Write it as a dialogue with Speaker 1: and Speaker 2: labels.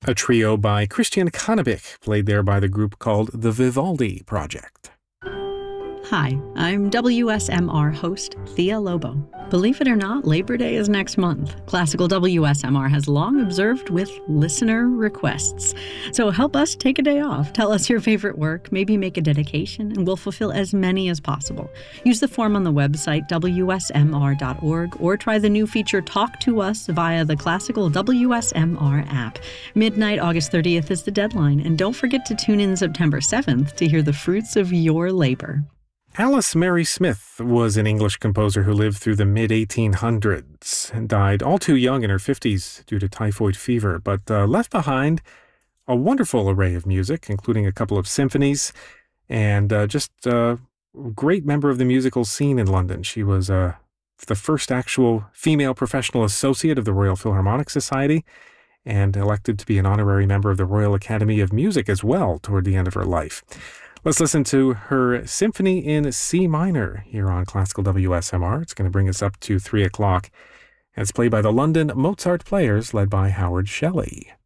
Speaker 1: A trio by Christian Kannebich, played there by the group called the Vivaldi Project.
Speaker 2: Hi, I'm WSMR host Thea Lobo. Believe it or not, Labor Day is next month. Classical WSMR has long observed with listener requests. So help us take a day off. Tell us your favorite work, maybe make a dedication, and we'll fulfill as many as possible. Use the form on the website WSMR.org or try the new feature Talk to Us via the Classical WSMR app. Midnight, August 30th is the deadline, and don't forget to tune in September 7th to hear the fruits of your labor.
Speaker 1: Alice Mary Smith was an English composer who lived through the mid-1800s and died all too young in her 50s due to typhoid fever, but left behind a wonderful array of music, including a couple of symphonies, and just a great member of the musical scene in London. She was the first actual female professional associate of the Royal Philharmonic Society and elected to be an honorary member of the Royal Academy of Music as well toward the end of her life. Let's listen to her Symphony in C minor here on Classical WSMR. It's going to bring us up to 3 o'clock. And it's played by the London Mozart Players, led by Howard Shelley.